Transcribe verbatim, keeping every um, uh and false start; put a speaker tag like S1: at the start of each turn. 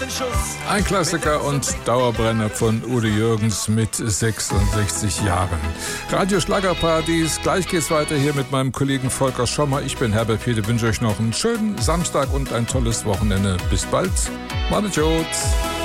S1: Ein Klassiker und Dauerbrenner von Udo Jürgens mit sechsundsechzig Jahren. Radio Schlagerparadies. Gleich geht's weiter hier mit meinem Kollegen Volker Schommer. Ich bin Herbert Piede, wünsche euch noch einen schönen Samstag und ein tolles Wochenende. Bis bald. Macht's gut.